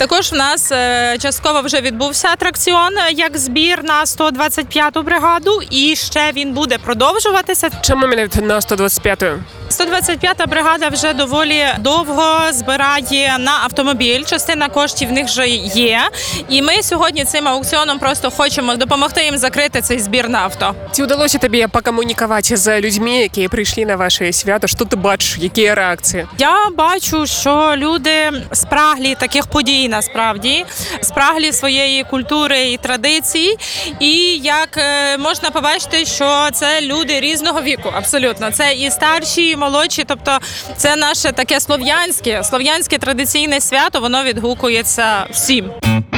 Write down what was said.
Також в нас частково вже відбувся атракціон як збір на 125-ту бригаду, і ще він буде продовжуватися. Чому мене на 125-ю? 125-та бригада вже доволі довго збирає на автомобіль. Частина коштів в них вже є. І ми сьогодні цим аукціоном просто хочемо допомогти їм закрити цей збір на авто. Чи вдалося тобі покомунікувати з людьми, які прийшли на ваше свято? Що ти бачиш? Які реакції? Я бачу, що люди спраглі таких подій насправді, спраглі своєї культури і традицій. І як можна побачити, що це люди різного віку, абсолютно. Це і старші, і молодші, тобто це наше таке слов'янське традиційне свято, воно відгукується всім.